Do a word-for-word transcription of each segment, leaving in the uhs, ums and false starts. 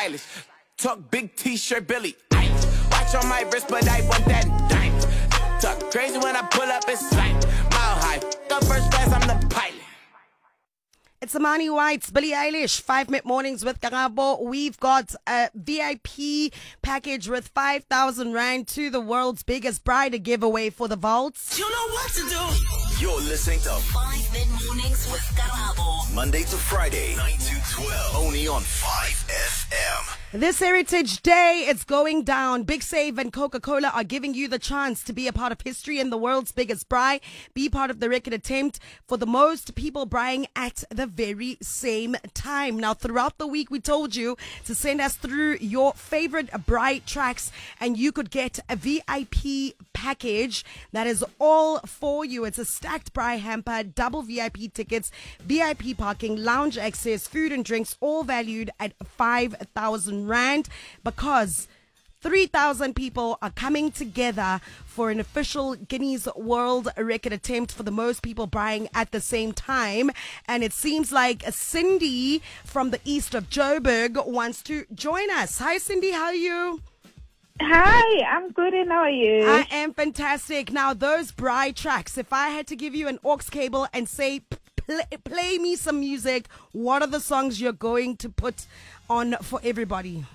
stylish. Talk big t-shirt Billy. Watch on my wrist, but I want that diamond. Talk crazy when I pull up, it's like mile high. Up first class, I'm the pilot. It's Amani White's Billie Eilish, five Mid Mornings with Karabo. We've got a V I P package with five thousand rand to the world's biggest bride giveaway for the vaults. You know what to do. You're listening to five Mid Mornings with Karabo. Monday to Friday, nine to twelve, only on five F M. This Heritage Day, it's going down. Big Save and Coca-Cola are giving you the chance to be a part of history in the world's biggest braai. Be part of the record attempt for the most people braaiing at the very same time. Now, throughout the week, we told you to send us through your favorite braai tracks, and you could get a V I P package that is all for you. It's a stacked braai hamper, double V I P tickets, V I P parking, lounge access, food and drinks, all valued at five thousand rand, because three thousand people are coming together for an official Guinness World Record attempt for the most people braaiing at the same time. And it seems like Cindy from the east of Joburg wants to join us. Hi, Cindy. How are you? Hi, I'm good, and how are you? I am fantastic. Now, those braai tracks, if I had to give you an aux cable and say, play, play me some music, what are the songs you're going to put on for everybody?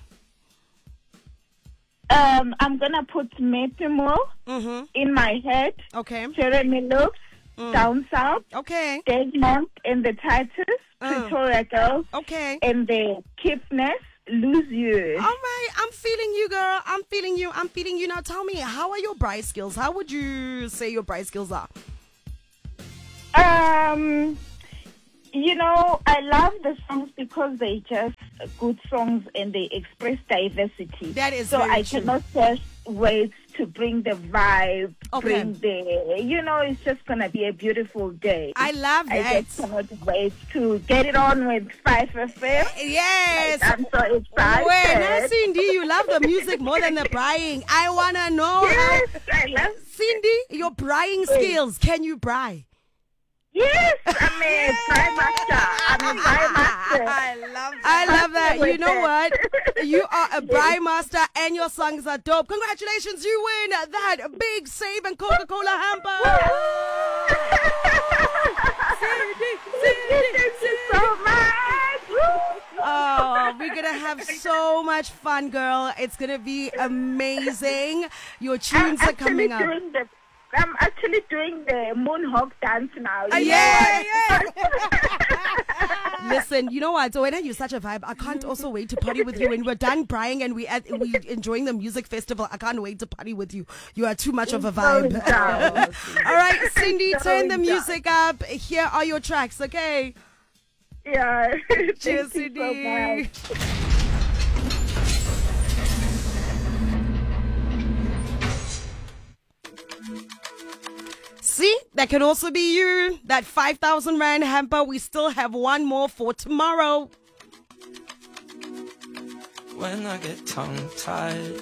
Um, I'm gonna put Metimo Mm-hmm. in my head. Okay. Jeremy Loops, Mm. Down South, Okay. Desmond and the Titans, Uh. Pretoria Girls, Okay. and the Kiffness, Lose You. All right. I'm feeling you, girl. I'm feeling you. I'm feeling you. Now, tell me, how are your braai skills? How would you say your braai skills are? Um, you know, I love the songs because they just good songs and they express diversity. That is so very I true. cannot just wait to bring the vibe, Okay. bring the, you know, it's just gonna be a beautiful day. I love I that. just cannot wait to get it on with five F M. Yes. I'm so excited. Wait, now, Cindy, you love the music more than the braaiing. I want to know Yes, how. I love. Cindy, your braaiing skills. Can you braai? Yes, I'm a Prime Master. I'm a Prime Master. I love that. I love that. You know what? You are a braai master and your songs are dope. Congratulations, you win that Big Save and Coca-Cola hamper. Cindy, Cindy, Thank you so much. Woo. Oh, we're going to have so much fun, girl. It's going to be amazing. Your tunes I'm are coming up. actually doing the- I'm actually doing the moonhawk dance now. Uh, you yeah, know? yeah. Listen, you know what? So when you're such a vibe, I can't also wait to party with you. When we're done braaiing and we at, we enjoying the music festival, I can't wait to party with you. You are too much of a vibe. Going down. All right, Cindy, turn the Going music up. Here are your tracks, okay? Yeah. Cheers, Thank you so Cindy. much. See, that could also be you. That five thousand rand hamper. We still have one more for tomorrow. When I get tongue tied.